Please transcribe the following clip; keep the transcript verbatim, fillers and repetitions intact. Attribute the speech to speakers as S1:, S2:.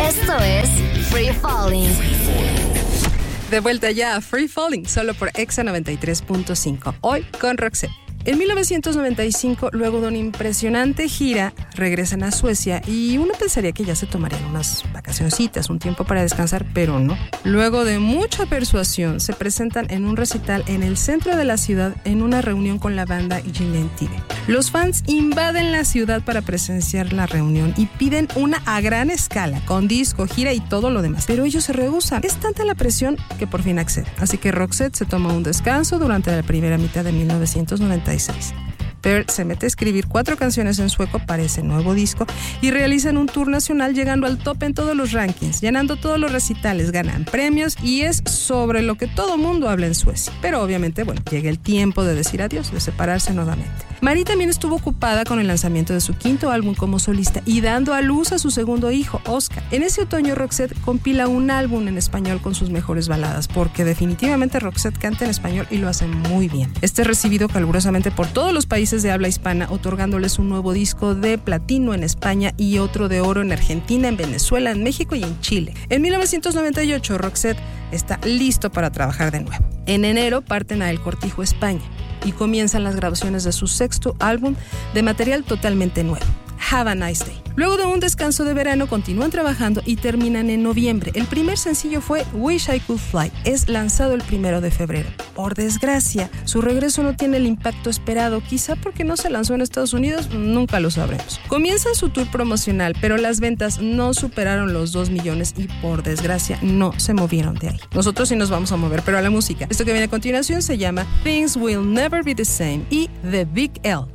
S1: Esto es Free Falling.
S2: De vuelta ya a Free Falling, solo por Exa noventa y tres punto cinco. Hoy con Roxette. En mil novecientos noventa y cinco, luego de una impresionante gira, regresan a Suecia y uno pensaría que ya se tomarían unas vacacioncitas, un tiempo para descansar, pero no. Luego de mucha persuasión, se presentan en un recital en el centro de la ciudad en una reunión con la banda Gillen Tibe. Los fans invaden la ciudad para presenciar la reunión y piden una a gran escala, con disco, gira y todo lo demás, pero ellos se rehúsan. Es tanta la presión que por fin acceden. Así que Roxette se toma un descanso durante la primera mitad de mil novecientos noventa y seis. Pearl se mete a escribir cuatro canciones en sueco para ese nuevo disco y realizan un tour nacional llegando al top en todos los rankings, llenando todos los recitales, ganan premios y es sobre lo que todo mundo habla en Suecia. Pero obviamente, bueno, llega el tiempo de decir adiós, de separarse nuevamente. Marie también estuvo ocupada con el lanzamiento de su quinto álbum como solista y dando a luz a su segundo hijo, Oscar. En ese otoño, Roxette compila un álbum en español con sus mejores baladas, porque definitivamente Roxette canta en español y lo hace muy bien. Este es recibido calurosamente por todos los países de habla hispana, otorgándoles un nuevo disco de platino en España y otro de oro en Argentina, en Venezuela, en México y en Chile. En mil novecientos noventa y ocho, Roxette está listo para trabajar de nuevo. En enero parten a El Cortijo, España, y comienzan las grabaciones de su sexto álbum de material totalmente nuevo, Have a Nice Day. Luego de un descanso de verano continúan trabajando y terminan en noviembre. El primer sencillo fue Wish I Could Fly. Es lanzado el primero de febrero. Por desgracia, su regreso no tiene el impacto esperado, quizá porque no se lanzó en Estados Unidos, nunca lo sabremos. Comienzan su tour promocional, pero las ventas no superaron los dos millones y por desgracia no se movieron de ahí. Nosotros sí nos vamos a mover, pero a la música. Esto que viene a continuación se llama Things Will Never Be the Same y The Big L.